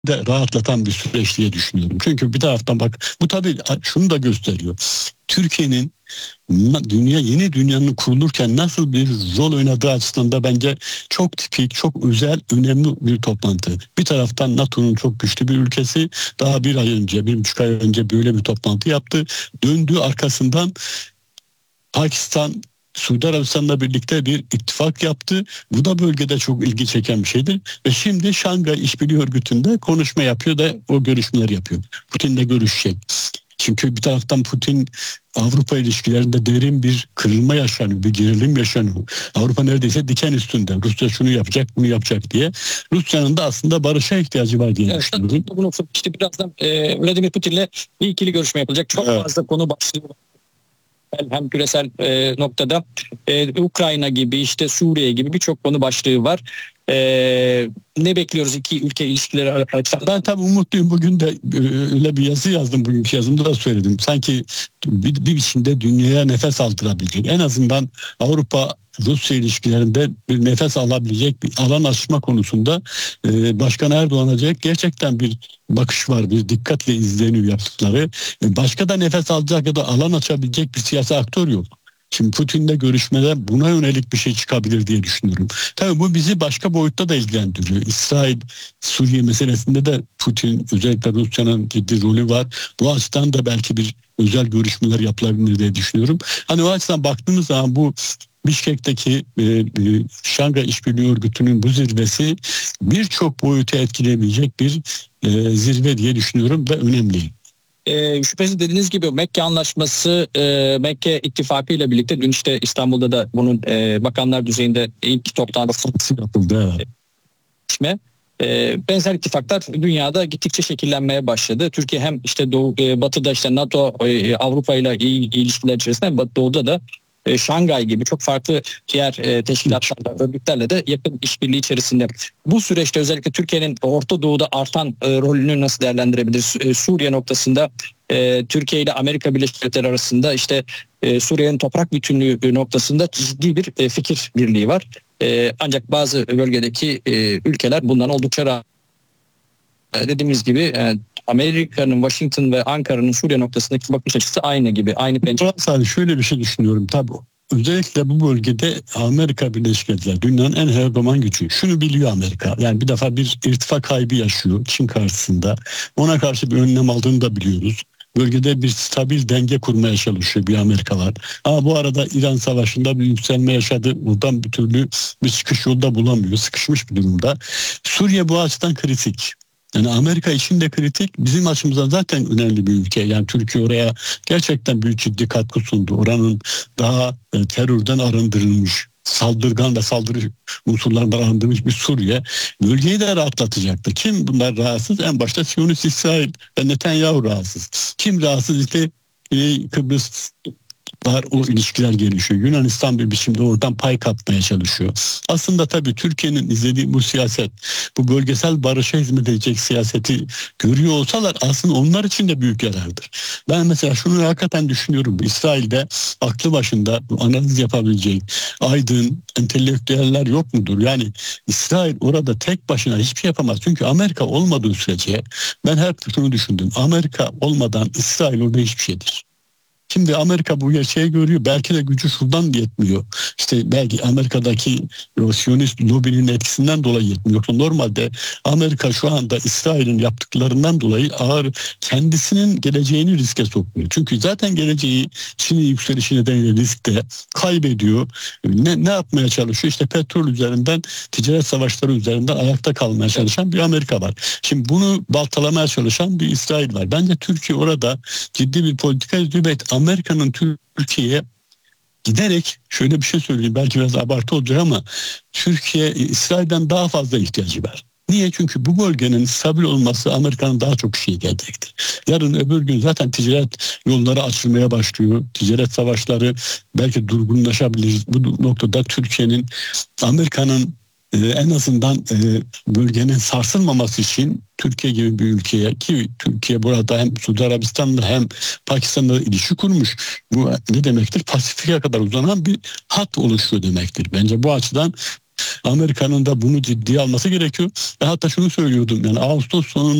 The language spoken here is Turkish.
de rahatlatan bir süreç diye düşünüyorum. Çünkü bir taraftan bak bu tabii şunu da gösteriyor. Türkiye'nin yeni dünyanın kurulurken nasıl bir rol oynadığı açısından da bence çok tipik, çok özel, önemli bir toplantı. Bir taraftan NATO'nun çok güçlü bir ülkesi daha 1,5 ay önce böyle bir toplantı yaptı. Döndü arkasından Pakistan, Suudi Arabistan'la birlikte bir ittifak yaptı. Bu da bölgede çok ilgi çeken bir şeydir. Ve şimdi Şangay İşbirliği Örgütü'nde konuşma yapıyor da o görüşmeler yapıyor. Putin'le görüşecek. Çünkü bir taraftan Putin Avrupa ilişkilerinde derin bir kırılma yaşanıyor, bir gerilim yaşanıyor. Avrupa neredeyse diken üstünde. Rusya şunu yapacak, bunu yapacak diye. Rusya'nın da aslında barışa ihtiyacı var diye düşünüyorum. Bu noktada işte birazdan Vladimir Putin'le bir ikili görüşme yapılacak. Çok fazla konu başlığı var. Hem küresel noktada Ukrayna gibi işte Suriye gibi birçok konu başlığı var. Ne bekliyoruz iki ülke ilişkileri açısından? Ben tabii umutluyum. Bugün de öyle bir yazı yazdım. Bugünkü yazımda da söyledim. Sanki bir biçimde dünyaya nefes aldırabilecek. En azından Avrupa-Rusya ilişkilerinde bir nefes alabilecek bir alan açma konusunda Başkan Erdoğan'a gerçekten bir bakış var. Bir dikkatle izleniyor yaptıkları. Başka da nefes alacak ya da alan açabilecek bir siyasi aktör yok. Şimdi Putin'le görüşmede buna yönelik bir şey çıkabilir diye düşünüyorum. Tabii bu bizi başka boyutta da ilgilendiriyor. İsrail-Suriye meselesinde de Putin, özellikle Rusya'nın ciddi rolü var. Bu açıdan da belki bir özel görüşmeler yapılabilir diye düşünüyorum. Hani o açıdan baktığımız zaman bu Bişkek'teki Şangay İşbirliği Örgütü'nün bu zirvesi birçok boyutu etkileyebilecek bir zirve diye düşünüyorum ve önemli. Şüphesiz dediğiniz gibi Mekke Anlaşması, Mekke İttifakı ile birlikte dün işte İstanbul'da da bunun bakanlar düzeyinde ilk toplantısı yapıldı. Benzer ittifaklar dünyada gittikçe şekillenmeye başladı. Türkiye hem işte batıda işte NATO, Avrupa ile ilişkiler içerisinde hem doğuda da Şangay gibi çok farklı diğer teşkilatlarla, örgütlerle de yakın işbirliği içerisinde. Bu süreçte özellikle Türkiye'nin Orta Doğu'da artan rolünü nasıl değerlendirebilir? Suriye noktasında Türkiye ile Amerika Birleşik Devletleri arasında işte Suriye'nin toprak bütünlüğü noktasında ciddi bir fikir birliği var. Ancak bazı bölgedeki ülkeler bundan oldukça rahat. Dediğimiz gibi Amerika'nın Washington ve Ankara'nın Suriye noktasındaki bakış açısı aynı gibi. Aynı pencere. Sadece şöyle bir şey düşünüyorum tabii. Özellikle bu bölgede Amerika Birleşik Devletleri dünyanın en hegemonik gücü. Şunu biliyor Amerika. Yani bir defa bir irtifa kaybı yaşıyor Çin karşısında. Ona karşı bir önlem aldığını da biliyoruz. Bölgede bir stabil denge kurmaya çalışıyor bir Amerikalar. Ama bu arada İran Savaşı'nda bir yükselme yaşadı. Buradan bir türlü bir çıkış yolu da bulamıyor. Sıkışmış bir durumda. Suriye bu açıdan kritik. Yani Amerika için de kritik, bizim açımızdan zaten önemli bir ülke. Yani Türkiye oraya gerçekten büyük ciddi katkı sundu. Oranın daha terörden arındırılmış, saldırgan ve saldırı unsurlarından arındırılmış bir Suriye bölgeyi de rahatlatacaktı. Kim bunlar rahatsız? En başta Siyonist İsrail ve Netanyahu rahatsız. Kim rahatsız? İşte Kıbrıs var, o ilişkiler gelişiyor. Yunanistan bir biçimde oradan pay kapmaya çalışıyor. Aslında tabii Türkiye'nin izlediği bu siyaset, bu bölgesel barışa hizmet edecek siyaseti görüyor olsalar aslında onlar için de büyük yarardır. Ben mesela şunu hakikaten düşünüyorum. İsrail'de aklı başında bu analiz yapabilecek aydın, entelektüeller yok mudur? Yani İsrail orada tek başına hiçbir şey yapamaz. Çünkü Amerika olmadığı sürece ben hep şunu düşündüm. Amerika olmadan İsrail orada hiçbir şeydir. Şimdi Amerika bu gerçeği görüyor. Belki de gücü şuradan yetmiyor. İşte belki Amerika'daki o Siyonist lobinin etkisinden dolayı yetmiyor. Yoksa normalde Amerika şu anda İsrail'in yaptıklarından dolayı ağır kendisinin geleceğini riske sokuyor. Çünkü zaten geleceği Çin'in yükselişi nedeniyle riskte kaybediyor. Ne yapmaya çalışıyor? İşte petrol üzerinden, ticaret savaşları üzerinden ayakta kalmaya çalışan bir Amerika var. Şimdi bunu baltalamaya çalışan bir İsrail var. Bence Türkiye orada ciddi bir politika izliyor ve Amerika'nın Türkiye'ye giderek şöyle bir şey söyleyeyim, belki biraz abartı olacak ama Türkiye İsrail'den daha fazla ihtiyacı var. Niye? Çünkü bu bölgenin stabil olması Amerika'nın daha çok şey gelecektir. Yarın öbür gün zaten ticaret yolları açılmaya başlıyor. Ticaret savaşları belki durgunlaşabilir. Bu noktada Türkiye'nin, Amerika'nın en azından bölgenin sarsılmaması için Türkiye gibi bir ülkeye, ki Türkiye burada hem Suudi Arabistan'la hem Pakistan'la ilişki kurmuş. Bu ne demektir? Pasifik'e kadar uzanan bir hat oluşuyor demektir. Bence bu açıdan Amerika'nın da bunu ciddiye alması gerekiyor. Hatta şunu söylüyordum, yani Ağustos sonu